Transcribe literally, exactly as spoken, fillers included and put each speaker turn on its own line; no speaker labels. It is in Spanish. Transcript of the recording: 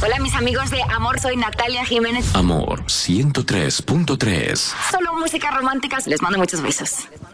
Hola, mis amigos de Amor, soy Natalia Jiménez.
Amor ciento tres punto tres.
Solo música romántica. Les mando muchos besos.